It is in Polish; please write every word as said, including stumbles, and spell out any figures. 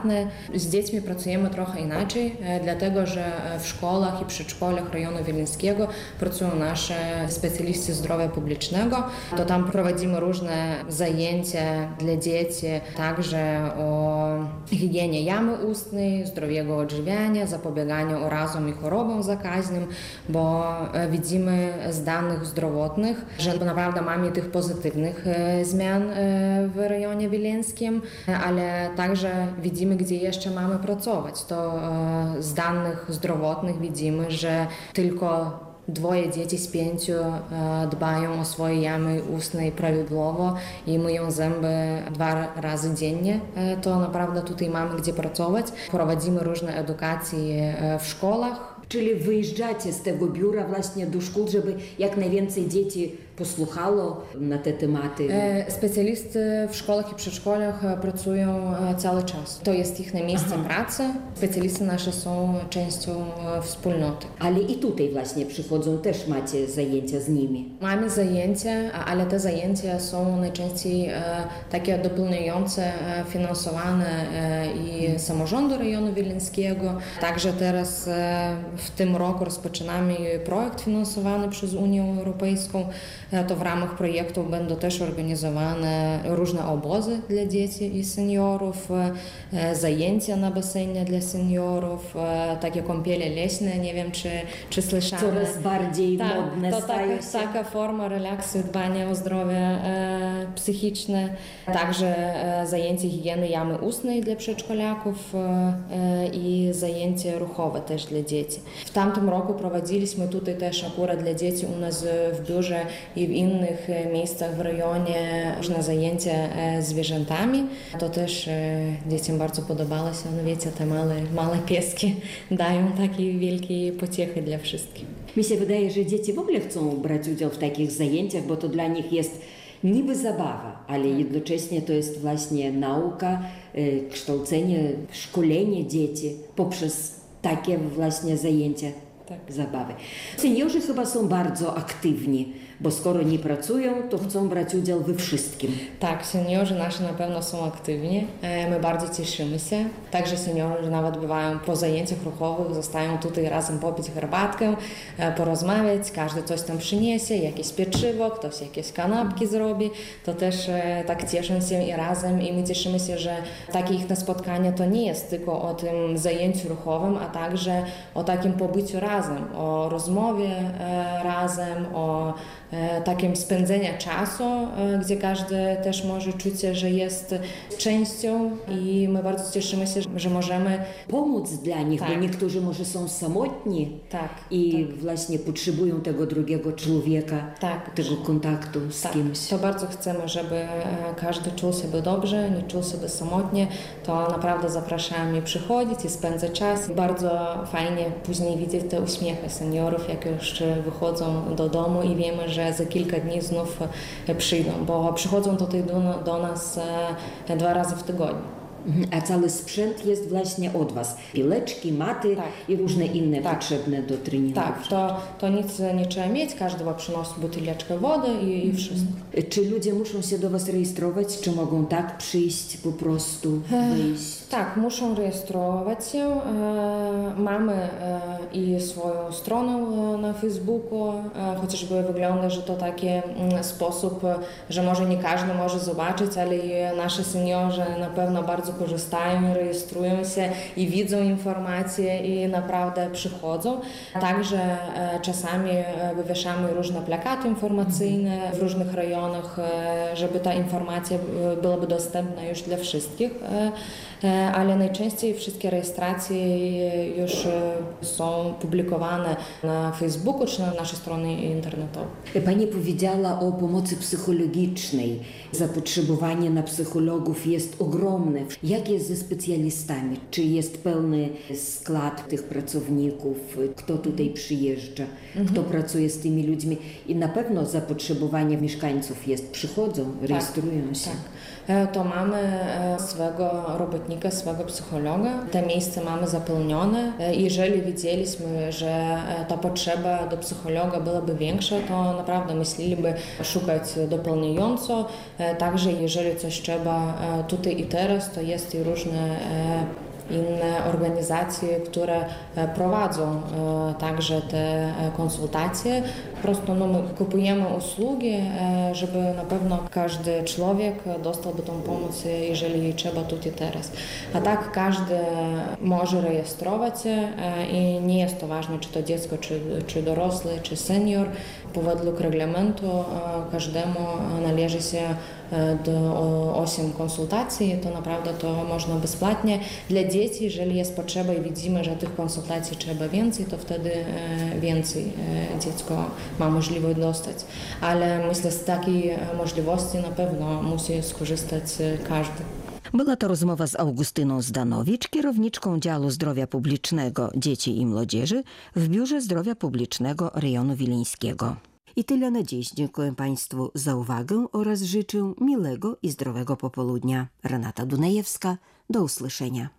prywatne. Z dziećmi pracujemy trochę inaczej, dlatego że w szkołach i przedszkolach rejonu wileńskiego pracują nasze specjaliści zdrowia publicznego. To tam prowadzimy różne zajęcia dla dzieci, także o higienie jamy ustnej, zdrowego odżywiania, zapobieganiu urazom i chorobom zakaźnym, bo widzimy z danych zdrowotnych, że naprawdę mamy tych pozytywnych zmian w rejonie wileńskim, ale także widzimy, gdzie jeszcze mamy pracować. To z danych zdrowotnych widzimy, że tylko dwoje dzieci z pięciu dbają o swoje jamy ustne prawidłowo i myją zęby dwa razy dziennie. To naprawdę tutaj mamy gdzie pracować. Prowadzimy różne edukacje w szkołach. Czyli wyjeżdżacie z tego biura właśnie do szkół, żeby jak najwięcej dzieci posłuchało na te tematy? Specjalisty w szkołach i przedszkolach pracują cały czas. To jest ich miejsce Aha. pracy. Specjalisty nasze są częścią wspólnoty. Ale i tutaj właśnie przychodzą, też macie zajęcia z nimi? Mamy zajęcia, ale te zajęcia są najczęściej takie dopełniające, finansowane i samorządu rejonu wileńskiego. Także teraz w tym roku rozpoczynamy projekt finansowany przez Unię Europejską. To w ramach projektu będą też organizowane różne obozy dla dzieci i seniorów, zajęcia na basenie dla seniorów, takie kąpiele leśne, nie wiem czy, czy słyszane. Coraz bardziej tak, modne to stają taka, taka forma relaksu, dbania o zdrowie e, psychiczne. Także e, zajęcia higieny jamy ustnej dla przedszkolaków e, i zajęcia ruchowe też dla dzieci. W tamtym roku prowadziliśmy tutaj też akurat dla dzieci u nas w biurze i w innych miejscach w rejonie różne zajęcia z zwierzętami. To też dzieciom bardzo podobało się. No wiecie, te małe, małe pieski dają takie wielkie pociechy dla wszystkich. Mi się wydaje, że dzieci w ogóle chcą brać udział w takich zajęciach, bo to dla nich jest niby zabawa, ale jednocześnie to jest właśnie nauka, kształcenie, szkolenie dzieci poprzez takie właśnie zajęcia, tak. zabawy. Seniorzy chyba są bardzo aktywni, bo skoro nie pracują, to chcą brać udział we wszystkim. Tak, seniorzy nasi na pewno są aktywni. My bardzo cieszymy się. Także seniorzy nawet bywają po zajęciach ruchowych, zostają tutaj razem popić herbatkę, porozmawiać, każdy coś tam przyniesie, jakieś pieczywo, ktoś jakieś kanapki zrobi. To też tak cieszą się i razem i my cieszymy się, że takie ich spotkanie to nie jest tylko o tym zajęciu ruchowym, a także o takim pobyciu razem, o rozmowie razem, o takim spędzenia czasu, gdzie każdy też może czuć się, że jest częścią i my bardzo cieszymy się, że możemy pomóc dla nich, tak. bo niektórzy może są samotni tak, i tak. właśnie potrzebują tego drugiego człowieka, tak. tego kontaktu z tak. kimś. To bardzo chcemy, żeby każdy czuł się dobrze, nie czuł się samotnie, to naprawdę zapraszamy przychodzić i spędzać czas. Bardzo fajnie później widzieć te uśmiechy seniorów, jak już wychodzą do domu i wiemy, że za kilka dni znów przyjdą, bo przychodzą tutaj do, do nas dwa razy w tygodniu. A cały sprzęt jest właśnie od Was. Pileczki, maty tak. i różne inne tak. potrzebne do treningu. Tak, to, to nic nie trzeba mieć, każdy przynosi buteleczkę wody i, i wszystko. Czy ludzie muszą się do Was rejestrować, czy mogą tak przyjść, po prostu wyjść? Tak, muszą rejestrować się. Mamy i swoją stronę na Facebooku, chociażby wygląda, że to taki sposób, że może nie każdy może zobaczyć, ale i nasi seniorzy na pewno bardzo korzystają, rejestrują się i widzą informacje i naprawdę przychodzą. Także czasami wywieszamy różne plakaty informacyjne w różnych rejonach, żeby ta informacja byłaby dostępna już dla wszystkich. Ale najczęściej wszystkie rejestracje już są publikowane na Facebooku czy na naszej stronie internetowej. Pani powiedziała o pomocy psychologicznej. Zapotrzebowanie na psychologów jest ogromne. Jak jest ze specjalistami? Czy jest pełny skład tych pracowników? Kto tutaj przyjeżdża? Mhm. Kto pracuje z tymi ludźmi? I na pewno zapotrzebowanie mieszkańców jest. Przychodzą, rejestrują tak, się. Tak. to mamy swego robotnika, swego psychologa. Te miejsce mamy zapełnione. Jeżeli widzieliśmy, że ta potrzeba do psychologa byłaby większa, to naprawdę myśleliby szukać dopełniająco. Także jeżeli coś trzeba tutaj i teraz, to jest i różne inne organizacje, które prowadzą także te konsultacje. Po prostu no, my kupujemy usługi, żeby na pewno każdy człowiek dostałby tą pomoc, jeżeli trzeba tutaj teraz. A tak każdy może rejestrować się i nie jest to ważne, czy to dziecko, czy, czy dorosły, czy senior. Według reglamentu każdemu należy się do osiem konsultacji, to naprawdę to można bezpłatnie. Dla dzieci, jeżeli jest potrzeba i widzimy, że tych konsultacji trzeba więcej, to wtedy więcej dziecko ma możliwość dostać. Ale myślę, z takiej możliwości na pewno musi skorzystać każdy. Była to rozmowa z Augustyną Zdanowicz, kierowniczką działu zdrowia publicznego dzieci i młodzieży w Biurze Zdrowia Publicznego rejonu wileńskiego. I tyle na dziś. Dziękuję Państwu za uwagę oraz życzę miłego i zdrowego popołudnia. Renata Dunajewska, do usłyszenia.